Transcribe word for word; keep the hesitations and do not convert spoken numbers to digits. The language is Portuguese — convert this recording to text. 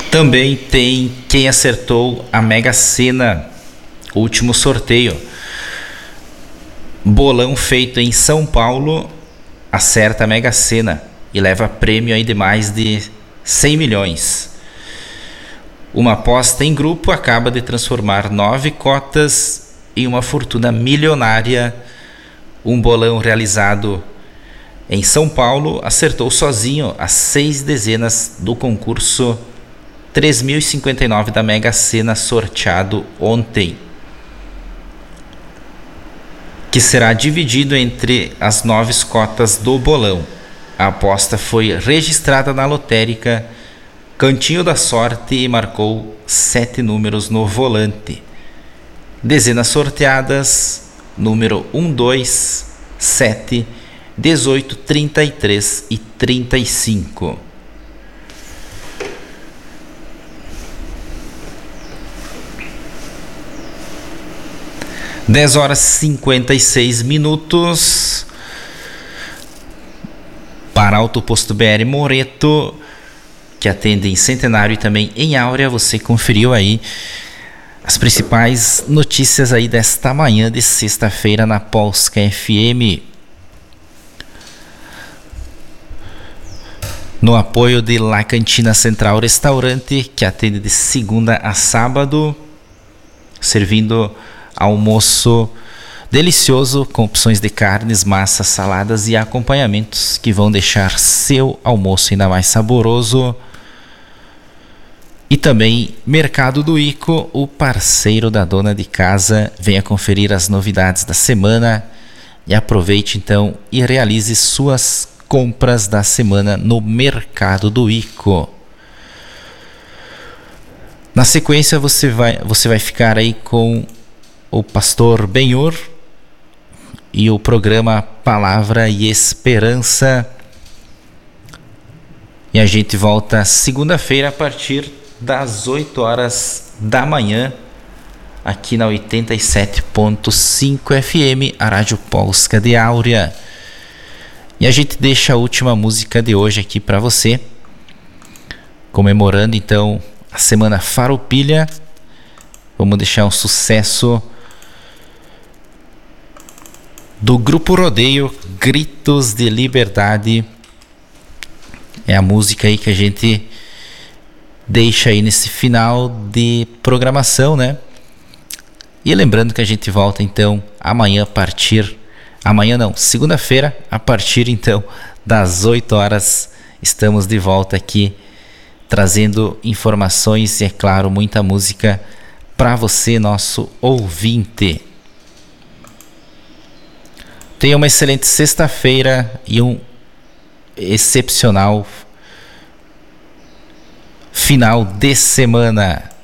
Também tem quem acertou a Mega Sena, último sorteio. Bolão feito em São Paulo acerta a Mega Sena e leva prêmio aí de mais de cem milhões. Uma aposta em grupo acaba de transformar nove cotas em uma fortuna milionária. Um bolão realizado em São Paulo acertou sozinho as seis dezenas do concurso três mil e cinquenta e nove da Mega Sena sorteado ontem, que será dividido entre as nove cotas do bolão. A aposta foi registrada na lotérica Cantinho da Sorte e marcou sete números no volante. Dezenas sorteadas: número um, dois, sete, dezoito, trinta e três e trinta e cinco. dez horas e cinquenta e seis minutos. Para Auto Posto B R Moreto, que atende em Centenário e também em Áurea, você conferiu aí as principais notícias aí desta manhã de sexta-feira na Polska F M. No apoio de La Cantina Central Restaurante, que atende de segunda a sábado, servindo almoço delicioso com opções de carnes, massas, saladas e acompanhamentos que vão deixar seu almoço ainda mais saboroso. E também Mercado do Ico, o parceiro da dona de casa. Venha conferir as novidades da semana e aproveite então e realize suas compras da semana no Mercado do Ico. Na sequência você vai, você vai ficar aí com o pastor Benhur e o programa Palavra e Esperança. E a gente volta segunda-feira a partir das oito horas da manhã aqui na oitenta e sete ponto cinco F M, a Rádio Polska de Áurea. E a gente deixa a última música de hoje aqui para você, comemorando então a Semana Farroupilha. Vamos deixar um sucesso do Grupo Rodeio, Gritos de Liberdade. É a música aí que a gente deixa aí nesse final de programação, né? E lembrando que a gente volta então amanhã a partir... Amanhã não, segunda-feira, a partir então das oito horas, estamos de volta aqui, trazendo informações e, é claro, muita música para você, nosso ouvinte. Tenha uma excelente sexta-feira e um excepcional final de semana.